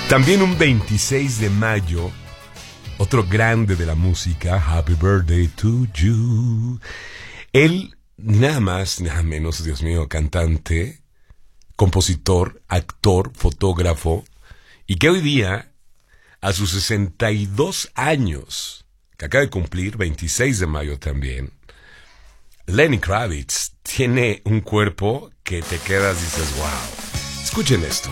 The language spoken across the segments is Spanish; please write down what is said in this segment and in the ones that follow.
También un 26 de mayo, otro grande de la música, Happy Birthday to You. Él, nada más, nada menos, Dios mío, cantante, compositor, actor, fotógrafo, y que hoy día, a sus 62 años, que acaba de cumplir, 26 de mayo también, Lenny Kravitz tiene un cuerpo que te quedas y dices, wow. Escuchen esto.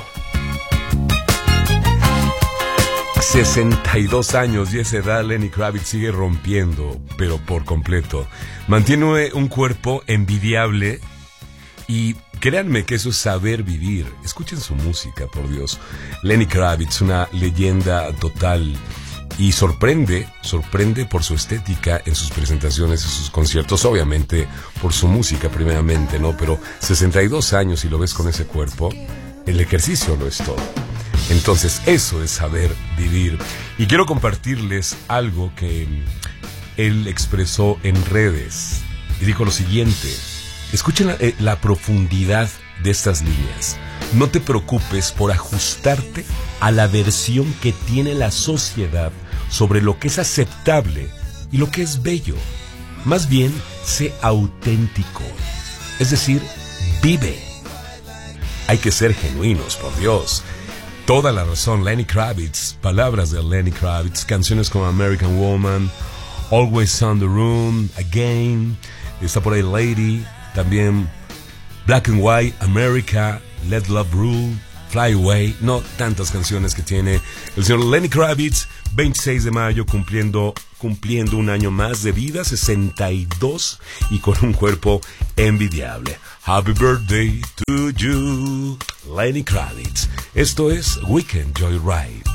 62 años y esa edad Lenny Kravitz sigue rompiendo, pero por completo. Mantiene un cuerpo envidiable y créanme que eso es saber vivir. Escuchen su música, por Dios. Lenny Kravitz, una leyenda total y sorprende por su estética en sus presentaciones, en sus conciertos, obviamente por su música primeramente, ¿no? Pero 62 años y lo ves con ese cuerpo, el ejercicio lo es todo. Entonces, eso es saber vivir. Y quiero compartirles algo que él expresó en redes. Y dijo lo siguiente. Escuchen la profundidad de estas líneas. No te preocupes por ajustarte a la versión que tiene la sociedad sobre lo que es aceptable y lo que es bello. Más bien, sé auténtico. Es decir, vive. Hay que ser genuinos, por Dios. Toda la razón, Lenny Kravitz, palabras de Lenny Kravitz, canciones como American Woman, Always on the Room, Again, está por ahí Lady, también Black and White, America, Let Love Rule, Fly Away, no tantas canciones que tiene el señor Lenny Kravitz, 26 de mayo cumpliendo un año más de vida, 62 y con un cuerpo envidiable. Happy birthday to you, Lenny Kravitz. Esto es Weekend Joyride.